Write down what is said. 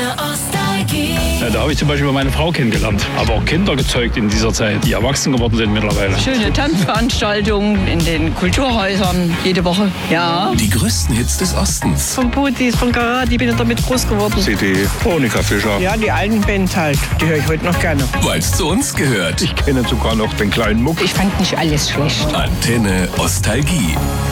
Nostalgie. Ja, da habe ich zum Beispiel meine Frau kennengelernt. Aber auch Kinder gezeugt in dieser Zeit, die erwachsen geworden sind mittlerweile. Schöne Tanzveranstaltungen in den Kulturhäusern jede Woche. Ja. Die größten Hits des Ostens. Von Putis, von Karate, bin ich damit groß geworden. CD, Monika Fischer. Ja, die alten Bands halt. Die höre ich heute noch gerne. Weil's zu uns gehört. Ich kenne sogar noch den kleinen Muck. Ich fand nicht alles schlecht. Antenne Nostalgie.